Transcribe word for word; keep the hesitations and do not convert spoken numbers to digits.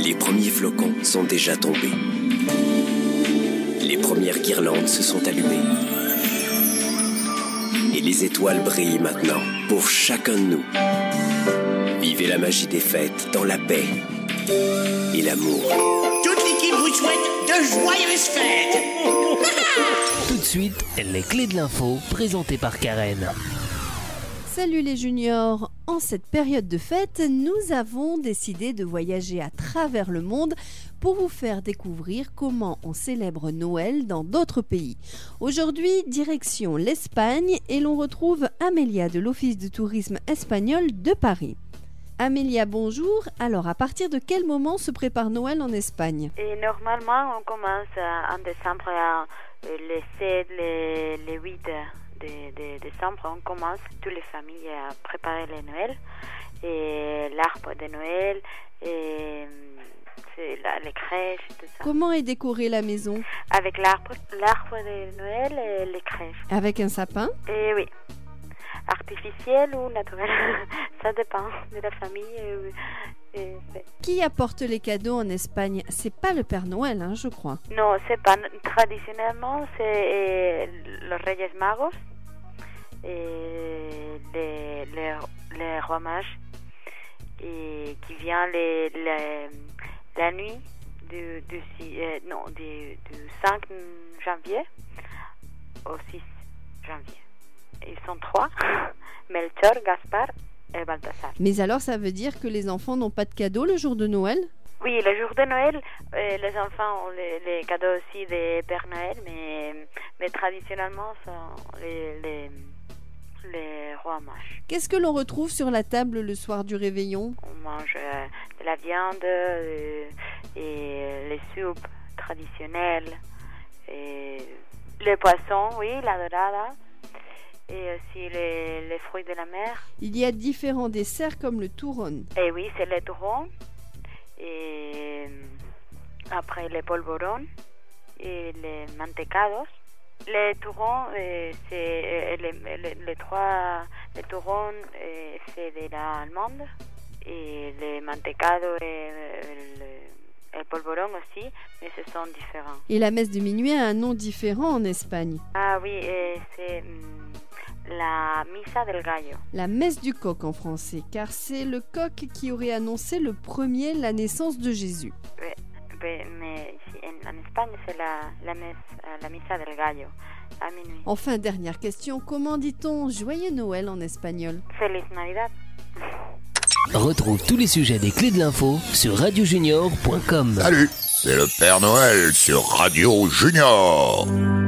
Les premiers flocons sont déjà tombés. Les premières guirlandes se sont allumées. Et les étoiles brillent maintenant pour chacun de nous. Vivez la magie des fêtes dans la paix et l'amour. Toute l'équipe vous souhaite de joyeuses fêtes. Tout de suite, les clés de l'info présentées par Karen. Salut les juniors! En cette période de fête, nous avons décidé de voyager à travers le monde pour vous faire découvrir comment on célèbre Noël dans d'autres pays. Aujourd'hui, direction l'Espagne et l'on retrouve Amélia de l'Office de tourisme espagnol de Paris. Amélia, bonjour. Alors, à partir de quel moment se prépare Noël en Espagne? Et normalement, on commence en décembre, les sept, les, les huit de, de décembre, on commence toutes les familles à préparer le Noël et l'arbre de Noël et c'est la, les crèches, tout ça. Comment est décorée la maison? Avec l'arbre, l'arbre de Noël et les crèches. Avec un sapin? Et oui. Artificiel ou naturel, ça dépend de la famille. Et, et, Qui apporte les cadeaux en Espagne? C'est pas le Père Noël, hein, je crois. Non, c'est pas. Traditionnellement, c'est les Reyes Magos et les, les, les rois mages et qui vient les, les, la nuit du, du, euh, non, du, du cinq janvier au six janvier. Ils sont trois, Melchior, Gaspard et Balthazar. Mais alors, ça veut dire que les enfants n'ont pas de cadeaux le jour de Noël? Oui, le jour de Noël, euh, les enfants ont les, les cadeaux aussi des Père Noël, mais, mais traditionnellement, sont les, les, les rois mages. Qu'est-ce que l'on retrouve sur la table le soir du réveillon? On mange euh, de la viande euh, et les soupes traditionnelles, et les poissons, oui, la dorada. Et aussi les, les fruits de la mer. Il y a différents desserts comme le turrón. Et oui, c'est le turrón. Et après les polvorons et les mantecados. Les turrón, euh, c'est les, les, les trois. Les turrón, euh, c'est de l'allemande. Et les mantecados et le, le polvoron aussi, mais ce sont différents. Et la messe de minuit a un nom différent en Espagne. Ah oui, et c'est la misa del gallo. La messe du coq en français, car c'est le coq qui aurait annoncé le premier la naissance de Jésus. Oui, mais, mais en, en Espagne, c'est la, la messe, la misa del gallo, à minuit. Enfin, dernière question, comment dit-on Joyeux Noël en espagnol? Feliz Navidad. Retrouve tous les sujets des clés de l'info sur radio junior point com. Salut, c'est le Père Noël sur Radio Junior.